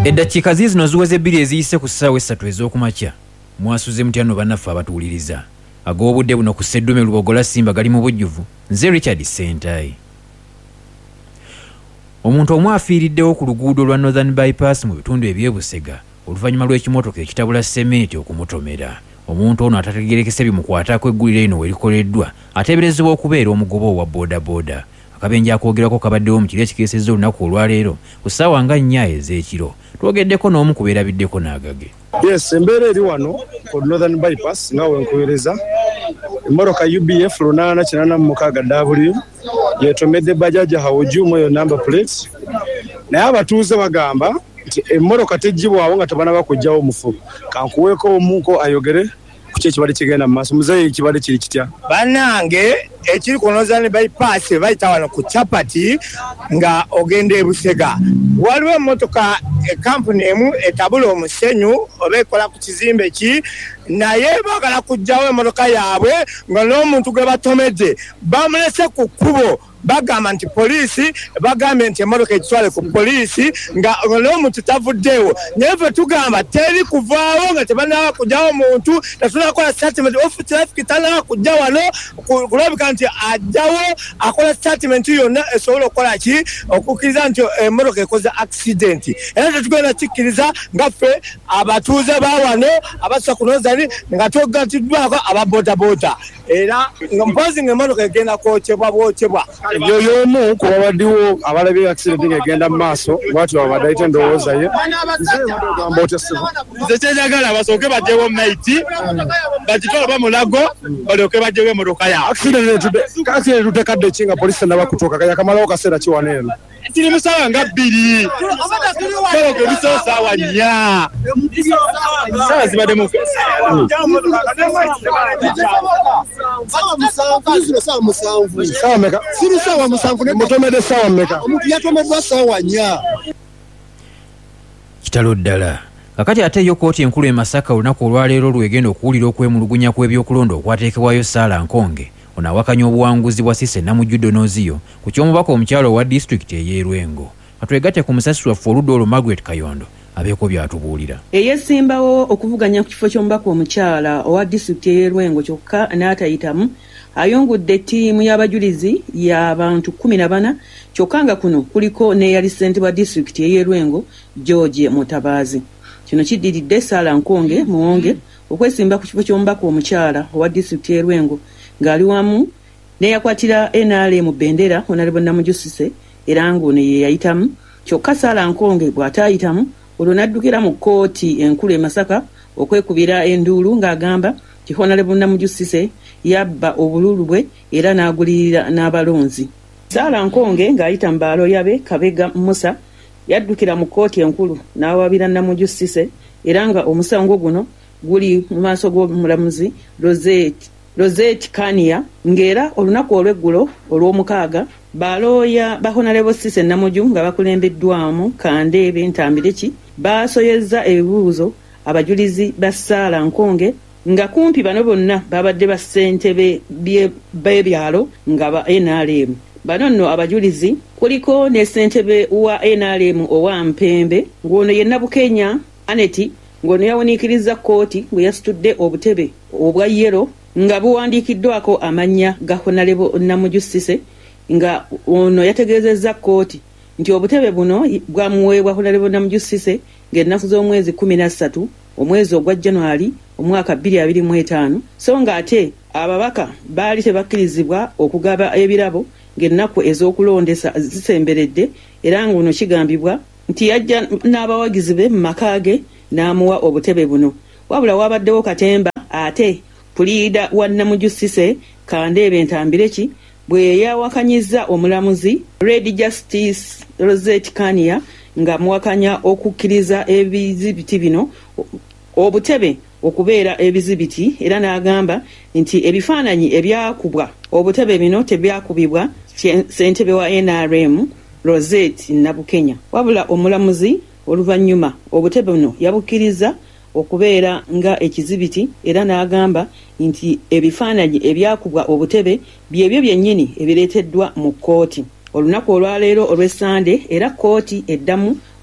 Eddakiika zino ziweze bbiri eziyise ku ssaawa 3 ez'okumakya mwasuze mutyano bannaffe abatuwuliriza ag'obudde buno ku Sseddume Lubogola Simba gali mu bujjuvu nze Richard Sentayi. Omuntu omu afiiriddewo ku luguudo lwa Northern Bypass mu bitundu eby'Ebusega oluvannyuma lw'ekimotoka ekitabula sementi okumutomera. Omuntu ono atategeerekese bimukwatako eggulire lino werikoleddwa ateeberezebwa okubeera omugoba owa boodabooda. Akabenje akoogerako kabaddewo mu kiro ekikeesezza olunaku olwaleero ku ssaawa nga 4 ez'ekiro. Twogeddeko n'omu ku beerabiddeko n'agage. Yes, embeera eri wano ku Northern Bypass nga wenkuweereza emmoroka UBF 886W yeetomedde bajaaja hawuju moyo number plate, naye abatuuze bagamba nti emmoroka teggyibwawo nga tebanaba kuggyawo mufu. Kankuweeko omuko ayogere kuki ekibadde kigenda mu maaso. Muzeeyi ekibadde kiri kitya? Bannange ekiri ku Northern Bypass bayita wano ku Chapati nga ogenda e Busega. Waliwo emmotoka kampuni emu etabula omusenyu oba ekola ku kizimbe ki, naye baagala kuggyawo emmotoka yaabwe nga n'omuntu gwe batomedde bamulese ku kkubo. Bagamba nti poliisi bagambye nti emmotoka ekitwale ku poliisi nga n'omuntu tavuddewo. Naye ffe tugamba teri kuvaawo nga tebanaba kuggyawo muntu, tetunakola statement of traffic tanaba kujja wano kulabika nti ajjawo akola statement yonna esobola okukola ki okukkiriza nti emmotoka ekoze accident. Era tetugenda kikkiriza nga ffe abatuuze ba wano abassa ku Northern nga twegatiddwako ababoodabooda. Era nga mpozi ng'emmotoka egenda kwokyebwa bwokyebwa. Ebyo y'omu ku babaddiwo abalabye accident ng'egenda mu maaso bw'atyo babadde ayita endowooza ye. Nze kyenjagala basooke bagyewo maiti bagitwale bamulago balyoke bagyewo emmotoka yaabwe. Accident tutekadde ki nga poliisi tennaba kutuuka yakamalawo kaseera ki wano eno? Tiri mu ssaawa nga 2 balooke ebisoo ssaawa 4 ssaawa zibadde mu ssaawa meka? Siri ssaawa 7 mutomedde ssaawa meka? omuntu yatomeddwa ssaawa 4. Kitalo ddala. Kakati ate yo kkooti enkulu e Masaka olunaku olwaleero lwegenda okuwulira okwemulugunya kw'ebyokulonda okwateekebwayo Sarah Nkonge ono awakanya obuwanguzi bwa Cissy Namujjudo Noziyo ku ky'omubaka omukyalo owa disitulikiti ey'e Lwengo. Katwegatte ku musasi waffe oludda olwo Margaret Kayondo abeeko byatubuulira. Eyeesimbawo okuvuganya ku kifo ky'omubaka omukyala owa disitulikiti ey'e Lwengo kyokka n'atayitamu ayungudde ttiimu y'abajulizi y'abantu 14 kyokka nga kuno kuliko n'eyali ssente wa disitulikiti ey'e Lwengo George Mutabaazi. Kino kiddiridde Sarah Nkonge Muwonge okwesimba ku kifo ky'omubaka omukyala owa disitulikiti y'e Lwengo ng'ali wamu n'eyakwatira NRM Bendera Honorable Namujusise era ng'ono ye yayitamu. Kyokka Sarah Nkonge bw'ataayitamu olwo n'addukira mu kkooti enkulu e Masaka okwekubira enduulu ng'agamba nti Honorable Namujusise yabba obululu bwe era n'agulirira n'abalonzi. Sarah Nkonge ng'ayita mu baalooya be Kabega Musa yaddukira mu kkooti enkulu n'awabira Namujusise era nga omusango guno guli mu maaso g'omulamuzi Rosette Kania ng'era olunaku olw'eggulo olw'omukaaga baalooya ba Honorable Cissy Namuju nga bakulembeddwamu Kandeebe Ntambireki baasoyezza ebibuuzo abajulizi ba Sarah Nkonge nga kumpi bano bonna babadde ba ssentebe b'ebyalo nga ba NRM. Bano nno abajulizi kuliko ne ssentebe wa NRM owa Mpembe ng'ono ye Nabukenya Aneti ng'ono yawuniikiriza kkooti bwe yasitudde obutebe obwa yero nga buwandiikiddwako amannya ga Honorable Namujusise nga ono yategeezezza kkooti nti obutebe buno bwamuweebwa Honorable Namujusise ng'ennaku z'omwezi 13 omwezi ogwa January omwaka 2025 so nga ate ababaka baali tebakkirizibwa okugaba ebirabo ng'ennaku ez'okulondesa zisemberedde era ng'ono kigambibwa nti yajja n'abawagizi be mu maka ge n'amuwa obutebe buno. Wabula wabaddewo katemba ate puliida wa Namujusise Kandeebe Ntambireki bwe yawakanyizza omulamuzi Red Justice Rosette Kania nga muwakanya okukkiriza ebizibiti bino obutebe okubeera ebizibiti era n'agamba nti ebifaananyi ebyakubwa obutebe bino tebyakubibwa ssentebe wa NRM Rosette Nabukenya. Wabula omulamuzi oluvannyuma obutebe buno yabukkiriza okubeera nga ekizibiti era n'agamba nti ebifaananyi ebyakubwa obutebe byebyo byennyini ebireeteddwa mu kkooti. Olunaku olwaleero olw'Essande era kkooti eddamu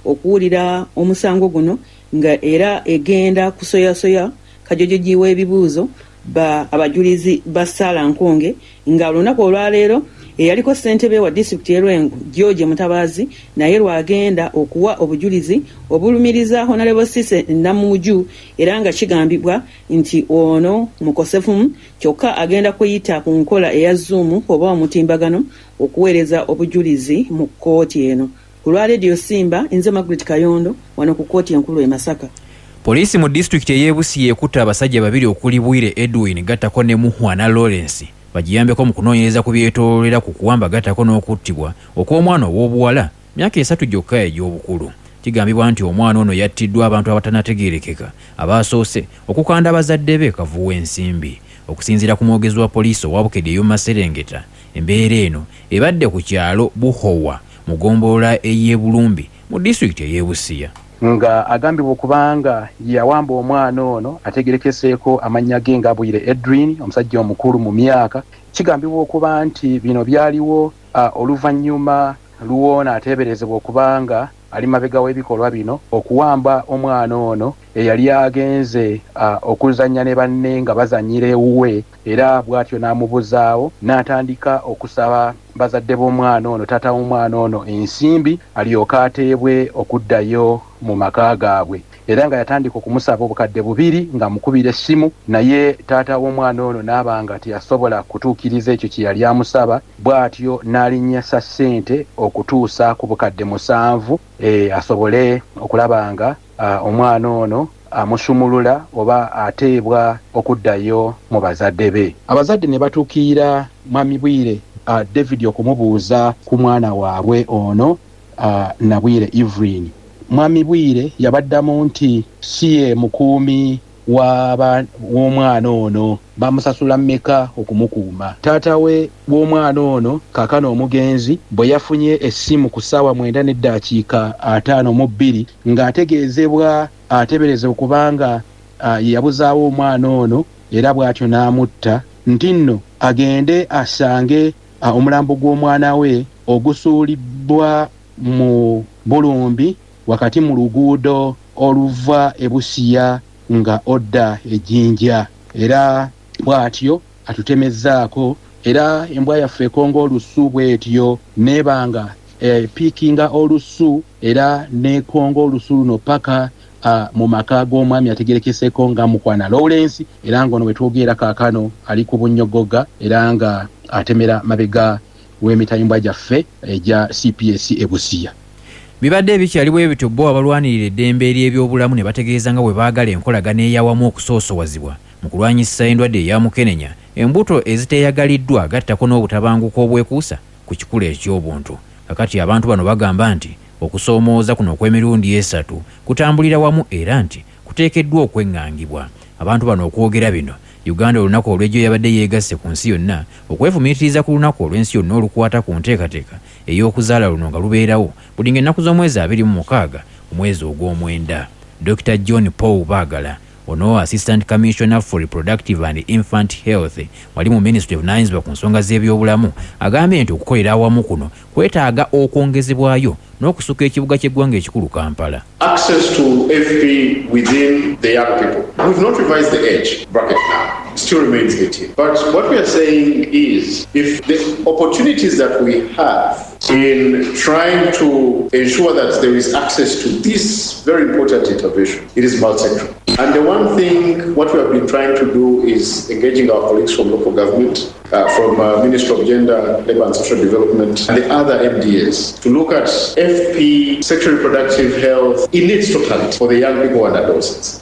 okuwulira omusango guno nga era egenda kusoyasoya kajojoji w'ebibuuzo abajulizi ba Ssalankonge nga olunaku olwaleero eyaliko ssentebe wa disitulikiti y'Erwengo George Mutabaazi naye lwagenda okuwa obujulizi obulumiriza Honorable Cissy Namuju era nga kigambibwa nti ono mukosefu kyokka agenda kuyita ku nkola eya Zoom oba omutimbagano okuweereza obujulizi mu kkooti eno. Ku lwa Radio Simba, nze Margaret Kayondo wano ku kkooti enkulu e Masaka. Poliisi mu disitulikiti ey'Ebusia ekutta abasajja babiri okuli Bwire Edwin gattako ne Muhwana Lawrence bagiyambeko mu kunoonyereza ku byetoolera ku kuwamba gattako n'okuttibwa okw'omwana ow'obuwala myaka 3 gyokka egy'obukulu. Kigambibwa nti omwana ono yattiddwa abantu abatanategeerekeka abaasoose okukanda abazadde be kavuwa ensimbi. Okusinziira ku mwogezi wa poliisi owa Bukedde ey'omu Maserengeta, embeera eno ebadde ku kyalo Buhowa mu ggombolola ey'e Bulumbi mu disitulikiti ey'Ebusia. Nga agambibwa okubanga yawamba omwana ono ategerekeseeko amannya ge nga Bwire Edwin, omusajja omukulu mu myaka. Kigambibwa okuba nti bino byaliwo oluvannyuma luwona ateeberezebwa okubanga ali mabega w'ebikolwa bino okuwamba omwana ono eyali agenze okuzannya ne banne nga bazannyira ewuwe, era bw'atyo n'amubuzaawo n'atandika okusaba bazadde b'omwana ono, taata w'omwana ono ensimbi alyoke ateebwe okuddayo mu maka gaabwe, era nga yatandika okumusaba obukadde 2 nga mukubira essimu, naye taata w'omwana ono n'abanga teyasobola kutuukiriza ekyo kye yali amusaba, bw'atyo n'alinnyasa ssente okutuusa ku bukadde 7 asobole okulaba nga omwana ono amusumulula oba ateebwa okuddayo mu bazadde be. Abazadde ne batuukirira mwami Bwire David okumubuuza ku mwana waabwe ono na Bwire Evelyn. Mwami Bwire yabaddamu nti si ye mukuumi w'omwana ono, bamusasula mmeka okumukuuma. Taata we w'omwana ono kaakano omugenzi bwe yafunye essimu ku ssaawa 9:52 ng'ategeezebwa ateeberezebwa okubanga yabuzaawo omwana ono era bw'atyo n'amutta, nti nno agende asange omulambo gw'omwana we ogusuulibbwa mu Bulumbi wakati mu luguudo oluva Ebusia nga odda Ejjinja, era bw'atyo atutemezzaako, era embwa yaffe ekonga olusu bw'etyo nebanga piikinga olusu era nekonga olusu luno paka mu maka g'omwami ategerekeseko nga Muhwana Lawrence, era ng'ono bwe twogera kaakano ali ku Bunnyogoga era nga atemera mabega w'emitayimbwa gyaffe egya CPS Ebusia. Bibadde bikyali bwe bityo bo abalwanirira eddembe ery'ebyobulamu ne bategeeza nga bwe baagala enkolagana ey'awamu okusoosowazibwa mu kulwanyisa endwadde eya mukenenya, embuto eziteeyagaliddwa gattako n'obutabanguko obwekuusa ku kikula eky'obuntu. Kakati abantu bano bagamba nti okusoomooza kuno okw'emirundi 3 kutambulira wamu era nti kuteekeddwa okweŋŋangibwa. Abantu bano okwogera bino, Uganda olunaku olw'ejjo yabadde yeegasse ku nsi yonna okwefumiitiriza ku lunaku olw'ensi yonna olukwata ku nteekateeka ey'okuzaala luno nga lubeerawo buli ng'ennaku z'omwezi 26 omwezi ogw'omwenda. Dr. John Paul Baagala, ono Assistant Commissioner for Reproductive and Infant Health wali mu Ministry of Nines ku nsonga z'ebyobulamu, agambye nti okukolera awamu kuno kwetaaga okwongezebwayo n'okusuka ekibuga ky'eggwanga ekikulu Kampala. Access to FP within the young people. We've not revised the age bracket now. It still remains 18. But what we are saying is, if the opportunities that we have in trying to ensure that there is access to this very important intervention, it is multi-sectoral. And the one thing, what we have been trying to do is engaging our colleagues from local government, from Ministry of Gender, Labour and Social Development, and the other MDAs to look at FP, sexual reproductive health, in its totality for the young people and adolescents.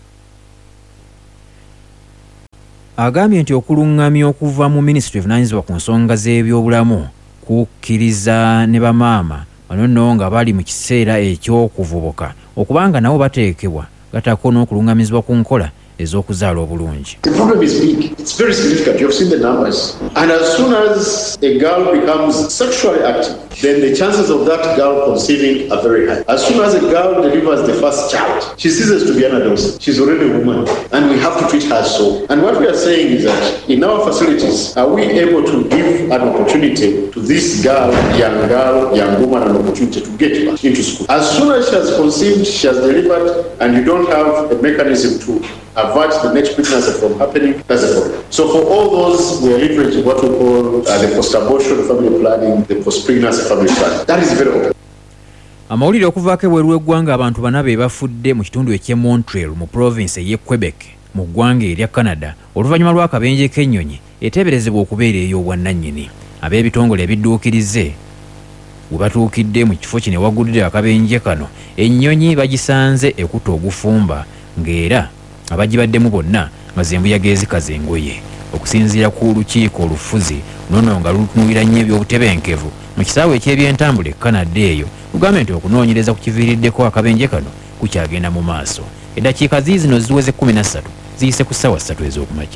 Agambye nti okulungamya okuva mu Ministry of Nines ku nsonga z'ebyobulamu kukkiriza ne bamaama bano nno nga bali mu kiseera eky'okuvubuka okubanga nabo bateekebwa gatako n'okulungamizibwa ku nkola ez'okuzaala obulungi. The problem is big. It's very significant. You've seen the numbers. And as soon as a girl becomes sexually active, then the chances of that girl conceiving are very high. As soon as a girl delivers the first child, she ceases to be an adolescent. She's already a woman. And we have to treat her so. And what we are saying is that in our facilities, are we able to give an opportunity to this girl, young woman, an opportunity to get back into school? As soon as she has conceived, she has delivered, and you don't have a mechanism to avert the next pregnancy from happening, that's a problem. So for all those, we are leveraging what we call the post-abortion family planning, the post-pregnancy family planning. That is very open. Amawulire okuvaako ebweru w'eggwanga abantu bana be bafudde mu kitundu eky'e Montreal mu province y'e Quebec mu ggwanga erya Canada oluvannyuma lw'akabenje k'ennyonyi eteeberezebwa okubeera ey'obwannannyini. Ab'ebitongole ebidduukirize we batuukidde mu kifo kino ewaggulire akabenje kano ennyonyi bagisanze ekutta ogufumba ng'era abagibaddemu bonna nga zembuyaga ezikaza engoye. Okusinziira ku lukiiko olufuzi nono nga lutunuulira nnyo ebyobutebenkevu mu kisaawe eky'ebyentambula e Canada eyo lugambye nti okunoonyereza ku kiviiriddeko akabenje kano kukyagenda mu maaso. Eddakiika ziizino ziweze 13 ziyise ku ssaawa 3 ez'okumakya.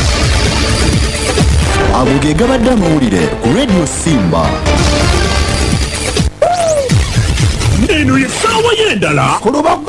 Ago ge gabadde amawulire ku Radio Simba. Eno ye ssaawa y'endala.